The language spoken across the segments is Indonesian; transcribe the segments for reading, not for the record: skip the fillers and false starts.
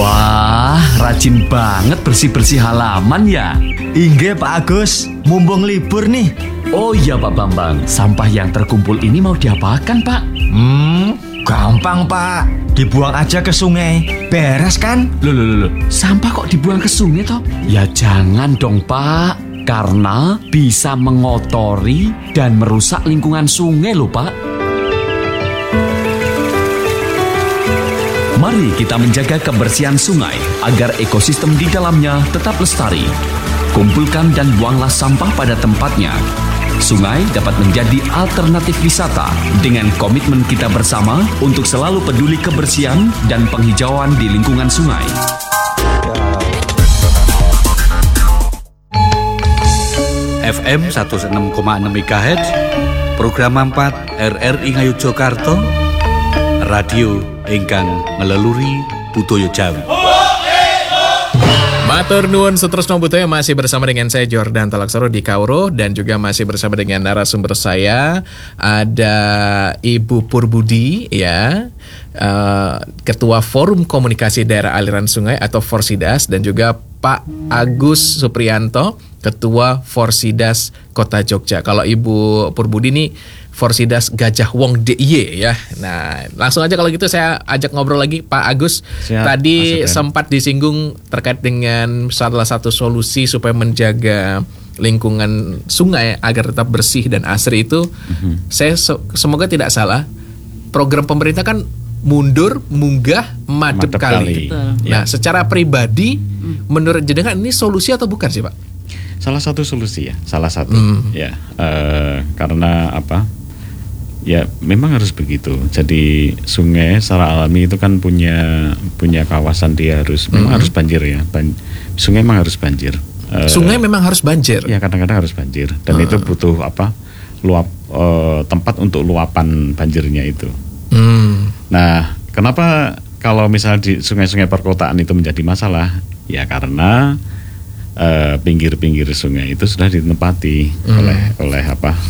Wah, rajin banget bersih-bersih halaman ya. Inggih Pak Agus, mumpung libur nih. Oh iya Pak Bambang, sampah yang terkumpul ini mau diapakan Pak? Gampang Pak, dibuang aja ke sungai. Beres kan? Loh, sampah kok dibuang ke sungai toh? Ya jangan dong Pak, karena bisa mengotori dan merusak lingkungan sungai loh Pak. Mari kita menjaga kebersihan sungai agar ekosistem di dalamnya tetap lestari. Kumpulkan dan buanglah sampah pada tempatnya. Sungai dapat menjadi alternatif wisata dengan komitmen kita bersama untuk selalu peduli kebersihan dan penghijauan di lingkungan sungai. FM 106,6 MHz, program 4 RRI Ngayogyakarta, radio ingkang ngeleluri budaya Jawi. Matur nuwun Sutresno Budaya, masih bersama dengan saya Jordan Talaksoro di Kauro, dan juga masih bersama dengan narasumber saya ada Ibu Purbudi ya, Ketua Forum Komunikasi Daerah Aliran Sungai atau Forsidas, dan juga Pak Agus Supriyanto, Ketua Forsidas Kota Jogja. Kalau Ibu Purbudi ini Forsidas Gajah Wong DIY ya. Nah, langsung aja kalau gitu saya ajak ngobrol lagi Pak Agus. Siap, tadi sempat disinggung terkait dengan salah satu solusi supaya menjaga lingkungan sungai agar tetap bersih dan asri itu. Saya semoga tidak salah, program pemerintah kan mundur, munggah, madep kali. Nah, secara pribadi menurut jenengan ini solusi atau bukan sih Pak? Salah satu solusi ya, ya, karena apa? Ya memang harus begitu. Jadi sungai secara alami itu kan punya kawasan dia memang harus banjir ya. Sungai memang harus banjir. Sungai memang harus banjir. Ya kadang-kadang harus banjir dan itu butuh tempat untuk luapan banjirnya itu. Nah, kenapa kalau misalnya di sungai-sungai perkotaan itu menjadi masalah? Ya karena pinggir-pinggir sungai itu sudah ditempati oleh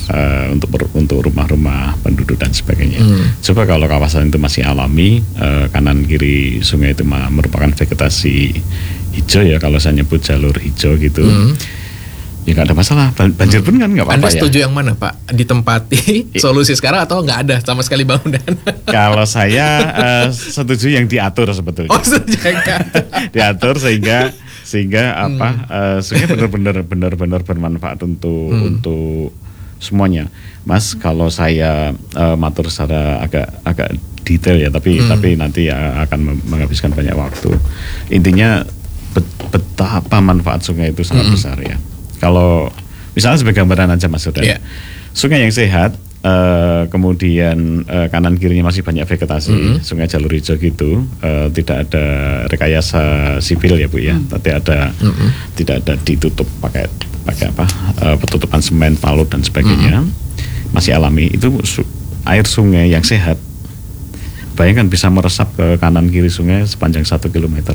untuk rumah-rumah penduduk dan sebagainya. Coba kalau kawasan itu masih alami, kanan kiri sungai itu merupakan vegetasi hijau ya, kalau saya nyebut jalur hijau gitu. Ya nggak ada masalah, banjir pun kan nggak apa-apa. Anda setuju yang mana Pak? Ditempati solusi sekarang atau nggak ada sama sekali bangunan? Kalau saya setuju yang diatur sebetulnya. Oh, setuju yang diatur sehingga sungai benar-benar bermanfaat untuk semuanya. Mas, kalau saya matur secara agak detail ya, tapi nanti akan menghabiskan banyak waktu. Intinya betapa manfaat sungai itu sangat besar ya. Kalau misalnya sebagai gambaran aja Mas Saudara, sungai yang sehat, kemudian kanan kirinya masih banyak vegetasi, sungai jalur hijau gitu, tidak ada rekayasa sipil ya Bu ya, tapi tidak ada ditutup pakai petutupan semen, palut dan sebagainya, masih alami. Itu air sungai yang sehat, bayangkan bisa meresap ke kanan kiri sungai sepanjang 1 kilometer.